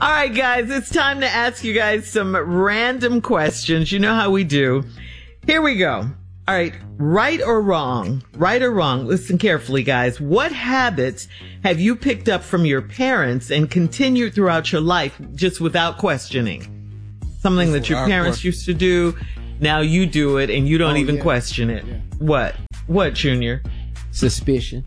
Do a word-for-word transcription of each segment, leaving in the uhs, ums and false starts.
All right, guys, it's time to ask you guys some random questions. You know how we do. Here we go. All right, right or wrong? Right or wrong? Listen carefully, guys. What habits have you picked up from your parents and continued throughout your life just without questioning? Something that your parents used to do, now you do it and you don't oh, even yeah. question it. Yeah. What? What, Junior? Suspicion.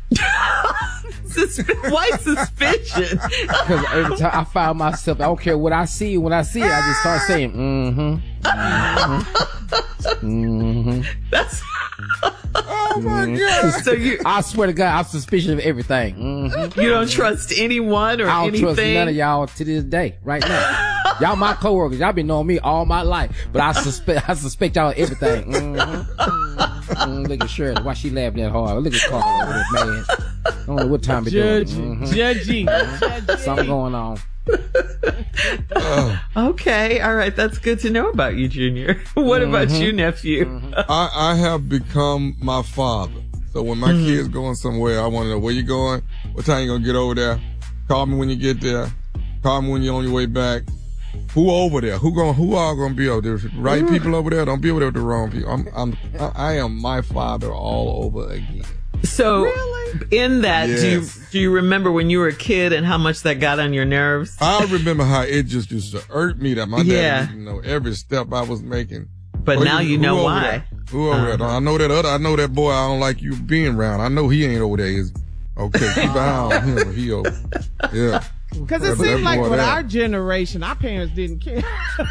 Sus- Why suspicion? Because every time I find myself, I don't care what I see. When I see it, I just start saying, mm-hmm. Mm-hmm. mm-hmm. That's... Oh, my God. So you... I swear to God, I'm suspicious of everything. Mm-hmm. You don't trust anyone or I don't anything? trust none of y'all to this day, right now. Y'all my coworkers. Y'all been knowing me all my life. But I suspect I suspect y'all of everything. Mm-hmm. Mm, look at Shirley. Why she laughed that hard? Look at Carl over there, man. I don't know what time it is. Mm-hmm. Judgy. Mm-hmm. Something going on. uh, okay. All right. That's good to know about you, Junior. What mm-hmm. about you, nephew? Mm-hmm. I, I have become my father. So when my mm-hmm. kids going somewhere, I want to know where you going, what time you going to get over there. Call me when you get there. Call me when you're on your way back. Who over there? Who going? Who all gonna be over there? Right people over there? Don't be over there with the wrong people. I'm, I'm, I am my father all over again. So, really? in that, yes. do you do you remember when you were a kid and how much that got on your nerves? I remember how it just used to hurt me that my dad yeah. didn't know every step I was making. But oh, now you know why. There? Who over uh-huh. there? I know that other. I know that boy. I don't like you being around. I know he ain't over there. Is okay. Keep an eye on him. He over. Yeah. Because it seems like with our generation, our parents didn't care.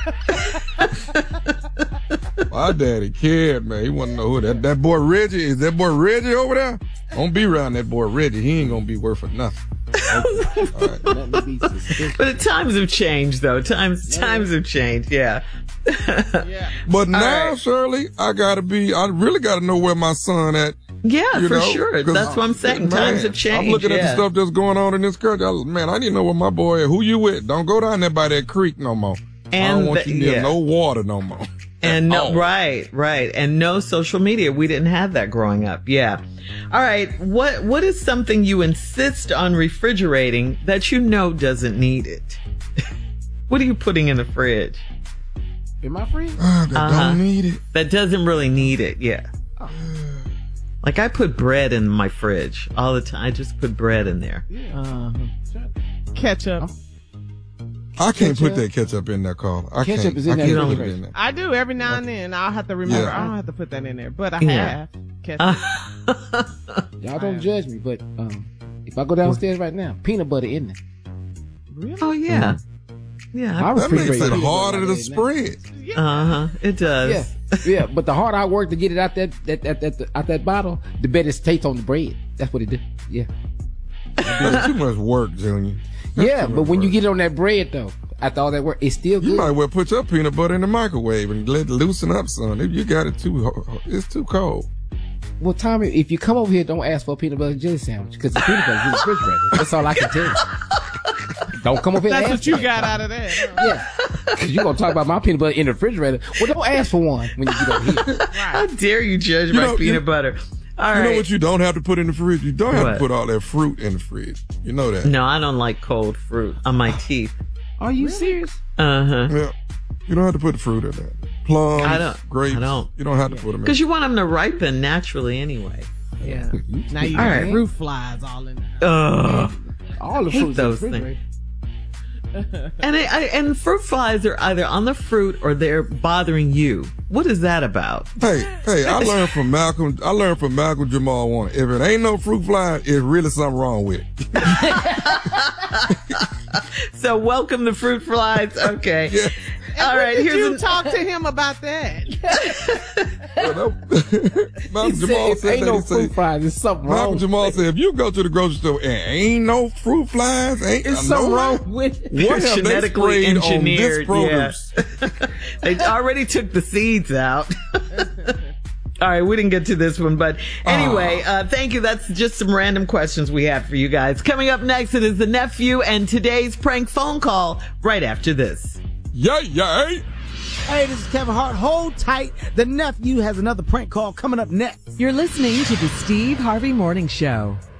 My daddy cared, man. He wanted to know who that, that boy Reggie, is that boy Reggie over there? Don't be around that boy Reggie. He ain't going to be worth for nothing. Okay. All right. But the times have changed, though. Times yeah. times have changed, yeah. yeah. But now, right. Shirley, I got to be, I really got to know where my son at. Yeah, you for know? sure. That's what I'm saying. Man, times have changed. I'm looking yeah. at the stuff that's going on in this country. I, man, I need to know where my boy is. Who you with? Don't go down there by that creek no more. And I don't want the, you near yeah. no water no more. And no, oh. right, right. And no social media. We didn't have that growing up. Yeah. All right. What, what is something you insist on refrigerating that you know doesn't need it? What are you putting in the fridge? In my fridge? Uh, that uh-huh. don't need it. That doesn't really need it. Yeah. Oh. Like I put bread in my fridge all the time. I just put bread in there. Yeah. Uh-huh. Ketchup. I can't ketchup. put that ketchup in there, Carl. I ketchup can't. is in I there. can't put it in there. I do every now and then. I'll have to remember. Yeah. I don't have to put that in there, but I yeah. have ketchup. Uh, Y'all don't judge me, but um, if I go downstairs right now, peanut butter in there. Really? oh yeah, mm-hmm. yeah. I That makes it refrigerate harder to right spread. Uh huh. It does. Yeah, yeah. But the harder I work to get it out that that that, that out that bottle, the better it tastes on the bread. That's what it do. Yeah. That's too much work, Junior. That's yeah, but when work. you get it on that bread though, after all that work, it's still good. You might well put your peanut butter in the microwave and let it loosen up, son. If you got it too, it's too cold. Well, Tommy, if you come over here, don't ask for a peanut butter and jelly sandwich because the peanut butter is in the refrigerator. That's all I can tell you. Don't come over here. That's and what ask you for got it. out of that. Yeah, because you're gonna talk about my peanut butter in the refrigerator. Well, don't ask for one when you get over here. Right. How dare you judge You my know, peanut you- butter? All You right. know what you don't have to put in the fridge? You don't have What? to put all that fruit in the fridge. You know that. No, I don't like cold fruit on my teeth. Are you serious? Uh huh. Yeah. You don't have to put fruit in there. Plums, I don't- grapes. I don't. You don't have to put them in. Because you want them to ripen naturally anyway. Yeah. Now you All got right. fruit flies all in there. Ugh. All the Hate fruits in the those refrigerator. And I, I, and fruit flies are either on the fruit or they're bothering you. What is that about? Hey, hey, I learned from Malcolm, I learned from Malcolm Jamal Warner. If it ain't no fruit fly, it's really something wrong with it. So welcome the fruit flies. Okay. Yeah. All right. Did Here's you an, talk to him about that? Malcolm He Jamal said, said ain't that. no He fruit said, fries. There's something wrong. Malcolm Jamal said, if you go to the grocery store and ain't no fruit flies, ain't There's no something way. wrong with it. What have they genetically sprayed on this engineered. Yeah. produce? They already took the seeds out. All right, we didn't get to this one, but anyway, uh, thank you. That's just some random questions we have for you guys. Coming up next, it is the nephew and today's prank phone call right after this. Yay, yay. Hey, this is Kevin Hart. Hold tight. The nephew has another prank call coming up next. You're listening to the Steve Harvey Morning Show.